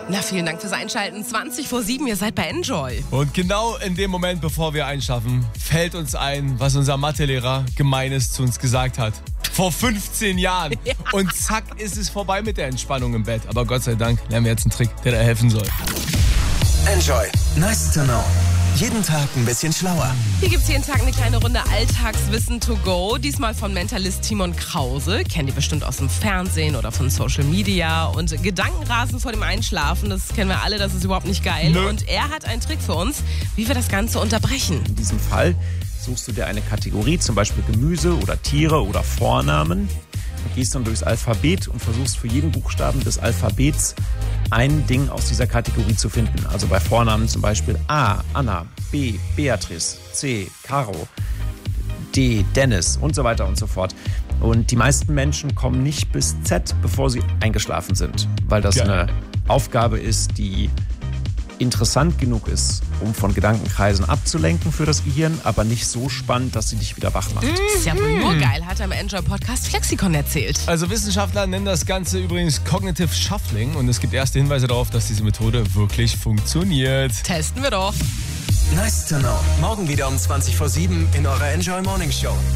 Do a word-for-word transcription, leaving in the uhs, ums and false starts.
Na, vielen Dank fürs Einschalten. zwanzig vor sieben, ihr seid bei Enjoy. Und genau in dem Moment, bevor wir einschlafen, fällt uns ein, was unser Mathelehrer Gemeines zu uns gesagt hat. Vor fünfzehn Jahren. Ja. Und zack, ist es vorbei mit der Entspannung im Bett. Aber Gott sei Dank lernen wir jetzt einen Trick, der da helfen soll. Enjoy. Nice to know. Jeden Tag ein bisschen schlauer. Hier gibt es jeden Tag eine kleine Runde Alltagswissen to go. Diesmal von Mentalist Timon Krause. Kennt ihr bestimmt aus dem Fernsehen oder von Social Media. Und Gedankenrasen vor dem Einschlafen, das kennen wir alle, das ist überhaupt nicht geil. Nö. Und er hat einen Trick für uns, wie wir das Ganze unterbrechen. In diesem Fall suchst du dir eine Kategorie, zum Beispiel Gemüse oder Tiere oder Vornamen. Du gehst dann durchs Alphabet und versuchst für jeden Buchstaben des Alphabets ein Ding aus dieser Kategorie zu finden. Also bei Vornamen zum Beispiel A, Anna, B, Beatrice, C, Caro, D, Dennis und so weiter und so fort. Und die meisten Menschen kommen nicht bis Z, bevor sie eingeschlafen sind, weil das Geil. eine Aufgabe ist, die interessant genug ist, um von Gedankenkreisen abzulenken für das Gehirn, aber nicht so spannend, dass sie dich wieder wach macht. Das ist ja wohl nur geil, hat er im Enjoy-Podcast Flexikon erzählt. Also Wissenschaftler nennen das Ganze übrigens Cognitive Shuffling und es gibt erste Hinweise darauf, dass diese Methode wirklich funktioniert. Testen wir doch. Nice to know. Morgen wieder um zwanzig vor sieben in eurer Enjoy Morning Show.